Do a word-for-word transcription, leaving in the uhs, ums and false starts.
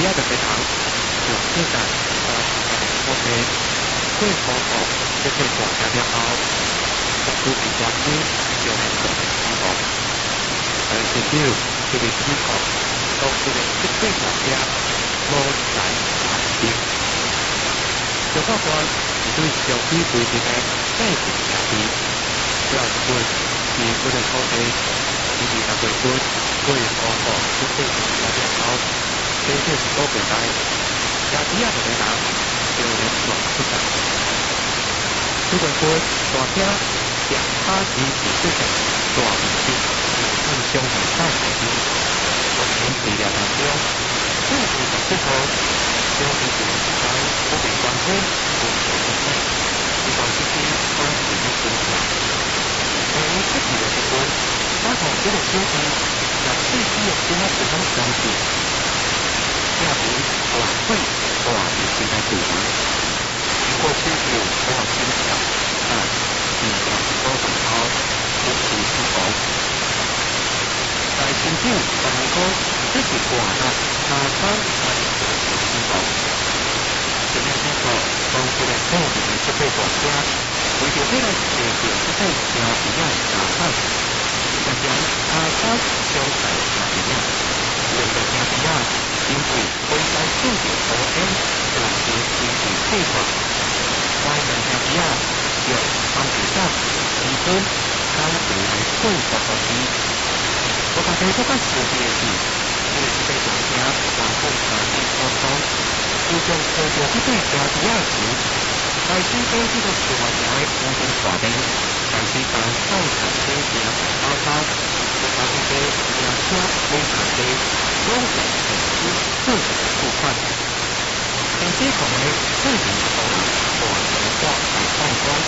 仔就俾人用呢間啊我哋規模學一啲國家嘅後，特別係關於有係國嘅希望，但係主要佢哋希望到佢哋一啲國家冇使環境，就包括對小區對佢嘅經濟壓力，主要係以佢哋科技以及特別對規模學一啲國家嘅後。這些是多平台，也只有平台就能做出來。如果說大家兩趴以以這個大面積向上平台來的，我們治療當中，這是十之後，將以平台不被關空不受影響，一般之間關係的影響。而自己的結婚，發展這個經濟，讓自己有其他地方相處。下邊我會我以前嘅做法，如果需要我先講，但現在多數我不是思考。但係前邊同你講，這是話啦，下班係思考。這樣思考，當佢哋當年嘅出俾國家，為咗呢個社會出俾社會嘅打開，就將下班相睇下邊，令到下邊因為會在數據方面進行經濟計劃，外人下邊有方面上提供高度來規劃方面。我大概都該說的是，這是被國家管控產業當中，注重科技設備加第二級，在新經濟的規劃下的空間劃定，但是當生產經濟包括國家設備、亞車、工廠的優勢城市各種部分，並且同你推行到華人化大當中。